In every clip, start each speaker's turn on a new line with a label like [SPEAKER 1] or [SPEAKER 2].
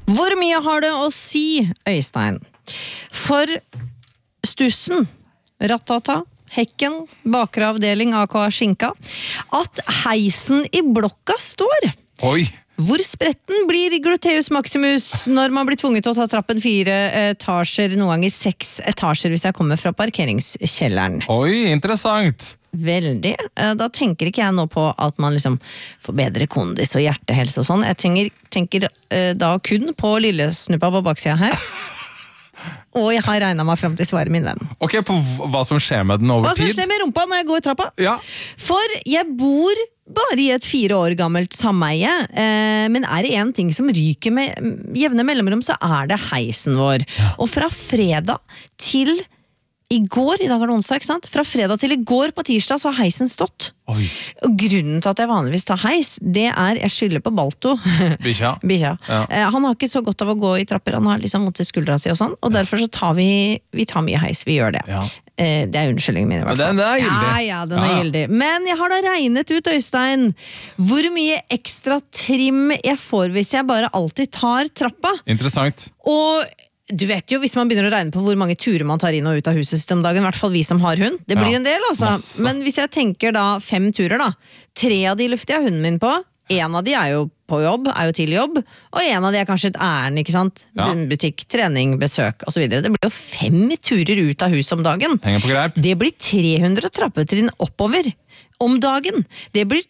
[SPEAKER 1] Hvor mye har det å si, Øystein? For stussen, rattata, hekken, bakre avdeling AK Skinka, at heisen I blokka står.
[SPEAKER 2] Oi!
[SPEAKER 1] Hvor spretten blir gluteus maximus når man blir tvunget til å ta trappen 4 etasjer, noen ganger 6 etasjer hvis jeg kommer fra parkeringskjelleren?
[SPEAKER 2] Oi, interessant!
[SPEAKER 1] Veldig. Da tenker ikke jeg nå på at man liksom får bedre kondis og hjertehelse og sånn. Jeg tenker da kun på lillesnuppa på baksida her. Og jeg har regnet meg frem til svaret, min venn.
[SPEAKER 2] Ok, på hva som skjer med den over tid?
[SPEAKER 1] Hva som skjer med rumpa når jeg går trappa?
[SPEAKER 2] Ja.
[SPEAKER 1] For jeg bor bare I et 4 år gammelt sameie, men det en ting som ryker med jevne mellomrom, så det heisen vår. Ja. Og fra fredag til I går, I dag det onsdag, ikke sant? Fra fredag til I går på tirsdag så har heisen stått.
[SPEAKER 2] Oi.
[SPEAKER 1] Og grunnen til at jeg vanligvis tar heis, det jeg skylder på Balto.
[SPEAKER 2] Bikkja.
[SPEAKER 1] Ja. Han har ikke så godt av å gå I trapper, han har liksom vondt I skuldra si og sånn, og derfor så tar vi tar mye heis, vi gjør det. Ja. Det unnskyldningen min I hvert fall.
[SPEAKER 2] Den gyldig.
[SPEAKER 1] Ja, den gyldig. Men jeg har da regnet ut, Øystein, hvor mye ekstra trim jeg får hvis jeg bare alltid tar trappa.
[SPEAKER 2] Interessant.
[SPEAKER 1] Og du vet jo, hvis man begynner å regne på hvor mange turer man tar inn og ut av huset sitt om dagen, I hvert fall vi som har hund, det blir en del altså. Masse. Men hvis jeg tenker da 5 turer da, 3 av de lufter jeg hunden min på, 1 av de jo på jobb, jo til jobb, og 1 av de kanskje et ærend, ikke sant? Ja. Butikk, trening, besøk, og så videre. Det blir jo 5 turer ut av huset om dagen.
[SPEAKER 2] Henger på greip.
[SPEAKER 1] Det blir 300 trappetrinn oppover om dagen. Det blir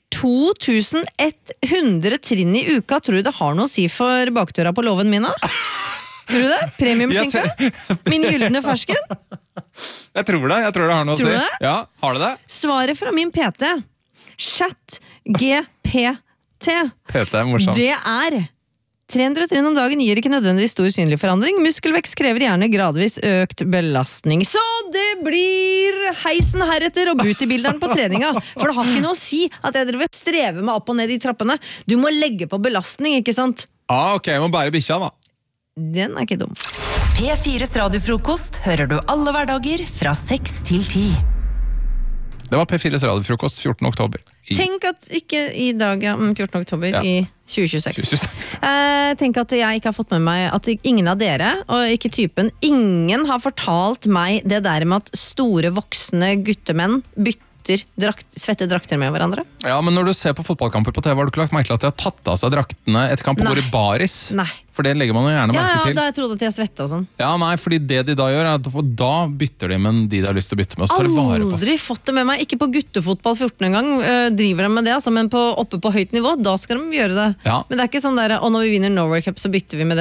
[SPEAKER 1] 2100 trinn I uka. Tror du det har noe å si for baktura på loven min da? Tror du det? Premiumskinke? Min gyldne fersken?
[SPEAKER 2] Jeg tror det har noe å si. Ja, har det det?
[SPEAKER 1] Svaret fra min PT, Chat GPT,
[SPEAKER 2] PT morsomt.
[SPEAKER 1] Det 300 trinn om dagen gir ikke nødvendigvis stor synlig forandring. Muskelvekst krever gjerne gradvis økt belastning. Så det blir heisen heretter og bootybilderen på treninga. For det har ikke noe å si at jeg driver strever meg opp og ned I trappene. Du må legge på belastning, ikke sant?
[SPEAKER 2] Ok, jeg må bære bikkja da.
[SPEAKER 1] Den ikke dum.
[SPEAKER 3] P4s radiofrokost hører du alle hverdager fra 6 til 10.
[SPEAKER 2] Det var P4s radiofrokost 14. oktober.
[SPEAKER 1] Tenk at ikke I dag, 14. oktober I 2026. Tenk at jeg ikke har fått med meg at ingen av dere, og ikke typen, ingen har fortalt meg det der med at store voksne guttemenn bytter svette drakter med hverandre.
[SPEAKER 2] Ja, men når du ser på fotballkamper på TV, har du ikke lagt merke til at de har tatt av seg draktene etter kamp og går I baris?
[SPEAKER 1] Nei.
[SPEAKER 2] For det legger man jo gjerne merke til.
[SPEAKER 1] Ja, da jeg trodde at jeg svette og sånn.
[SPEAKER 2] Ja, nei, fordi det de da gjør, da bytter de med de har lyst til å bytte med.
[SPEAKER 1] Aldri fått det med meg, ikke på guttefotball 14 en gang driver de med det, altså, men oppe på høyt nivå, da skal de gjøre det. Ja. Men det ikke sånn der, og når vi vinner Norway Cup, så bytter vi med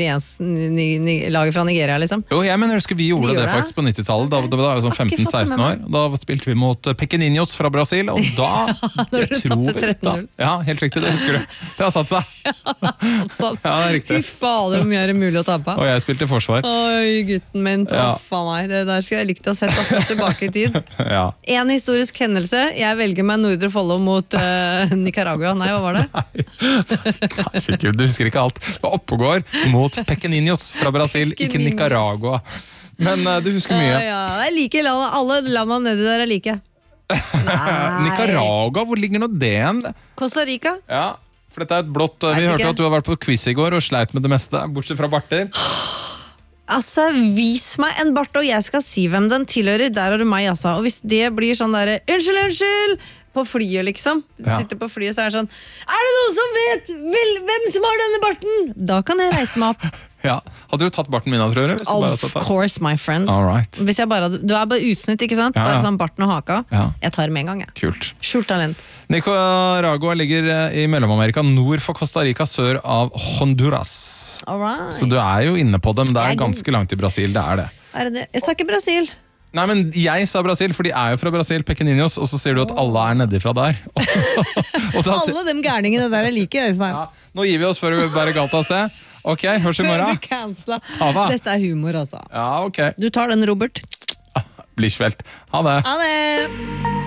[SPEAKER 1] det laget fra Nigeria, liksom.
[SPEAKER 2] Jo, jeg mener, husker vi gjorde det faktisk på 90-tallet, da var jeg sånn 15-16 år, da spilte vi mot Pequeninos fra Brasil, og da, jeg tror ja, helt riktig, det husker du. Det har satt seg. Ja, det riktig.
[SPEAKER 1] Fy fader, hvor mye det mulig å ta på?
[SPEAKER 2] Og jeg spilte forsvar.
[SPEAKER 1] Oi, gutten min, faen meg. Det der skulle jeg likt å sett, da skal jeg tilbake I tid.
[SPEAKER 2] Ja.
[SPEAKER 1] En historisk hendelse, jeg velger meg Nordre Follo mot Nicaragua. Nei, hva var det?
[SPEAKER 2] Herregud, du husker ikke alt. Det var Oppegård mot Pequeninos fra Brasil, ikke Nicaragua. Men du husker mye.
[SPEAKER 1] Ja, jeg liker landet, alle landene nedi der jeg liker.
[SPEAKER 2] Nicaragua, hvor ligger nå det en?
[SPEAKER 1] Costa Rica.
[SPEAKER 2] Ja. For dette et blått, vi hørte at du har vært på quiz I går og sleit med det meste, bortsett fra barter.
[SPEAKER 1] Altså, vis meg en bart, og jeg skal si hvem den tilhører. Der har du meg, altså. Og hvis det blir sånn der, unnskyld! På flyet, liksom. Du sitter på flyet, så det sånn, det noen som vet hvem som har denne barten? Da kan jeg reise meg opp.
[SPEAKER 2] Ja. Hadde du tatt barten min, tror du?
[SPEAKER 1] Of course, my friend.
[SPEAKER 2] Alright.
[SPEAKER 1] Hvis jeg bare, du bare utsnitt, ikke sant? Bare sånn barten og haka. Jeg tar det med en gang, jeg.
[SPEAKER 2] Kult.
[SPEAKER 1] Skjult talent.
[SPEAKER 2] Nicaragua ligger I Mellom-Amerika, nord for Costa Rica, sør av Honduras.
[SPEAKER 1] Alright.
[SPEAKER 2] Så du jo inne på dem, det ganske langt I Brasil, det det.
[SPEAKER 1] Det? Jeg sa ikke Brasil.
[SPEAKER 2] Nei, men jeg sa Brasil, for de jo fra Brasil, Pequeninos, og så sier du at alle nedi fra der.
[SPEAKER 1] Alle de gærningene der jeg liker, Øystein. Ja,
[SPEAKER 2] nå gir vi oss før vi bare galt av sted. Ok, hørs I morgen.
[SPEAKER 1] Dette humor, altså.
[SPEAKER 2] Ja, ok.
[SPEAKER 1] Du tar den, Robert.
[SPEAKER 2] Blir svelt. Ha det.
[SPEAKER 1] Ha det.